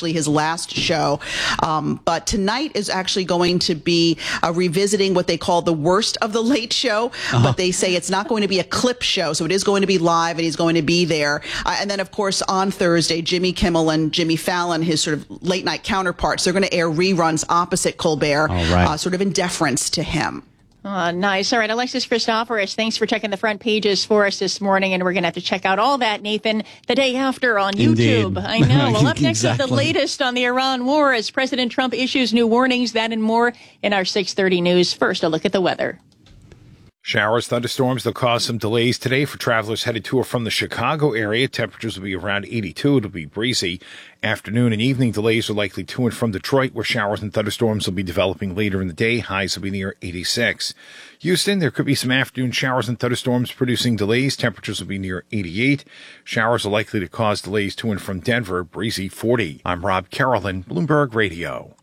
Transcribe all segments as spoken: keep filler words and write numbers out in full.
actually his last show. Um, but tonight is actually going to be uh, revisiting what they call the worst of the Late Show. Uh-huh. But they say it's not going to be a clip show, so it is going to be live, and he's going to be there. Uh, and then, of course, on Thursday, Jimmy Kimmel and Jimmy Fallon, his sort of late night counterparts, they're going to air reruns opposite Colbert, All right. uh, sort of in deference to him. Oh, nice. All right, Alexis Christoforous, thanks for checking the front pages for us this morning, and we're going to have to check out all that, Nathan, the day after on Indeed. YouTube. I know. Well, up next Exactly. is the latest on the Iran war as President Trump issues new warnings, that and more in our six thirty news. First, a look at the weather. Showers, thunderstorms, they'll cause some delays today for travelers headed to or from the Chicago area. Temperatures will be around eighty-two. It'll be breezy. Afternoon and evening delays are likely to and from Detroit, where showers and thunderstorms will be developing later in the day. Highs will be near eighty-six. Houston, there could be some afternoon showers and thunderstorms producing delays. Temperatures will be near eighty-eight. Showers are likely to cause delays to and from Denver. Breezy, forty. I'm Rob Carolyn, Bloomberg Radio.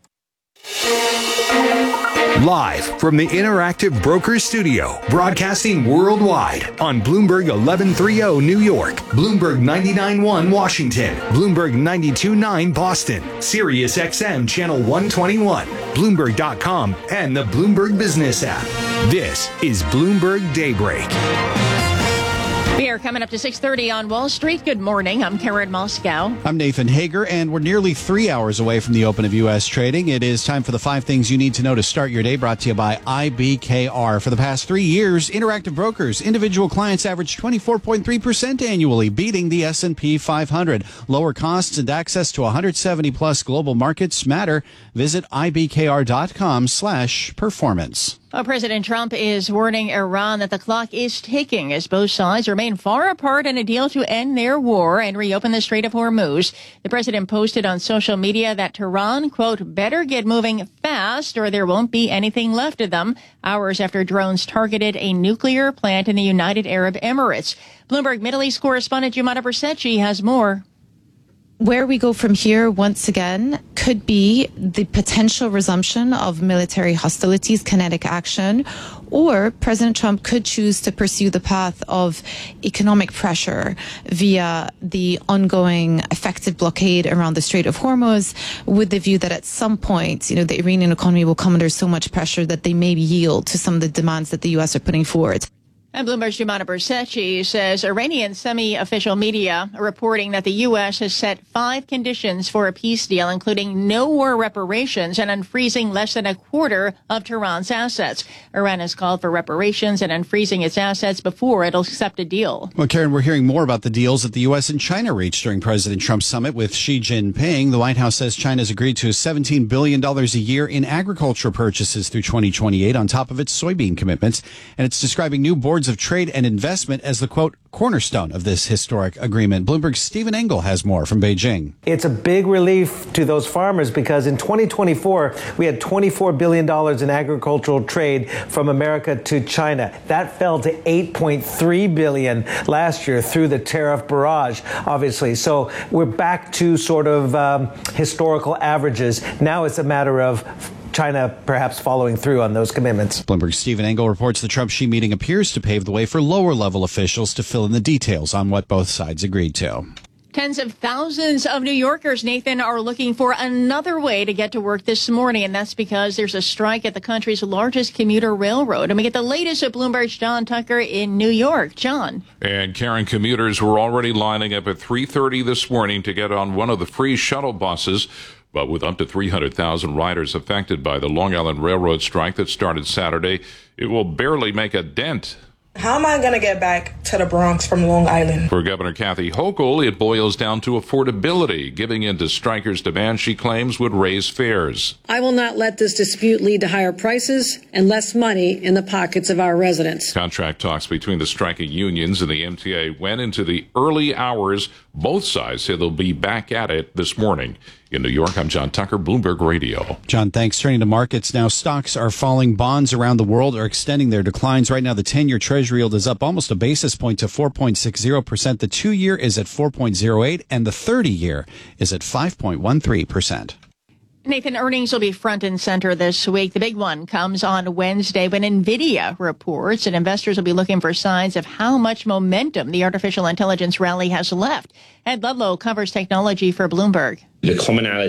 Live from the Interactive Brokers Studio, broadcasting worldwide on Bloomberg eleven thirty New York, Bloomberg ninety-nine point one Washington, Bloomberg ninety-two point nine Boston, Sirius X M Channel one twenty-one, Bloomberg dot com, and the Bloomberg Business app. This is Bloomberg Daybreak. We are coming up to six thirty on Wall Street. Good morning. I'm Karen Moscow. I'm Nathan Hager, and we're nearly three hours away from the open of U S trading. It is time for the five things you need to know to start your day, brought to you by I B K R. For the past three years, Interactive Brokers individual clients averaged twenty-four point three percent annually, beating the S and P five hundred. Lower costs and access to one hundred seventy plus global markets matter. Visit ibkr.com slash performance. Well, President Trump is warning Iran that the clock is ticking as both sides remain far apart in a deal to end their war and reopen the Strait of Hormuz. The president posted on social media that Tehran, quote, better get moving fast or there won't be anything left of them, hours after drones targeted a nuclear plant in the United Arab Emirates. Bloomberg Middle East correspondent Jumana Bersetchi has more. Where we go from here, once again, could be the potential resumption of military hostilities, kinetic action, or President Trump could choose to pursue the path of economic pressure via the ongoing effective blockade around the Strait of Hormuz, with the view that at some point, you know, the Iranian economy will come under so much pressure that they may yield to some of the demands that the U S are putting forward. And Bloomberg's Jumana Bersetchi says Iranian semi-official media are reporting that the U S has set five conditions for a peace deal, including no war reparations and unfreezing less than a quarter of Tehran's assets. Iran has called for reparations and unfreezing its assets before it'll accept a deal. Well, Karen, we're hearing more about the deals that the U S and China reached during President Trump's summit with Xi Jinping. The White House says China's agreed to seventeen billion dollars a year in agriculture purchases through twenty twenty-eight on top of its soybean commitments. And it's describing new boards of trade and investment as the, quote, cornerstone of this historic agreement. Bloomberg's Stephen Engel has more from Beijing. It's a big relief to those farmers because in twenty twenty-four, we had twenty-four billion dollars in agricultural trade from America to China. That fell to eight point three billion dollars last year through the tariff barrage, obviously. So we're back to sort of um, historical averages. Now it's a matter of China perhaps following through on those commitments. Bloomberg's Stephen Engel reports the Trump-Xi meeting appears to pave the way for lower-level officials to fill in the details on what both sides agreed to. Tens of thousands of New Yorkers, Nathan, are looking for another way to get to work this morning, and that's because there's a strike at the country's largest commuter railroad. And we get the latest at Bloomberg's John Tucker in New York. John. And Karen, commuters were already lining up at three thirty this morning to get on one of the free shuttle buses. But with up to three hundred thousand riders affected by the Long Island Railroad strike that started Saturday, it will barely make a dent. How am I going to get back to the Bronx from Long Island? For Governor Kathy Hochul, it boils down to affordability, giving in to strikers' demands she claims would raise fares. I will not let this dispute lead to higher prices and less money in the pockets of our residents. Contract talks between the striking unions and the M T A went into the early hours. Both sides say they'll be back at it this morning. In New York, I'm John Tucker, Bloomberg Radio. John, thanks. Turning to markets now, stocks are falling. Bonds around the world are extending their declines. Right now, the ten-year Treasury yield is up almost a basis point to four point six zero percent. The two-year is at four point zero eight, and the thirty-year is at five point one three percent. Nathan, earnings will be front and center this week. The big one comes on Wednesday when NVIDIA reports, and investors will be looking for signs of how much momentum the artificial intelligence rally has left. Ed Ludlow covers technology for Bloomberg. The commonality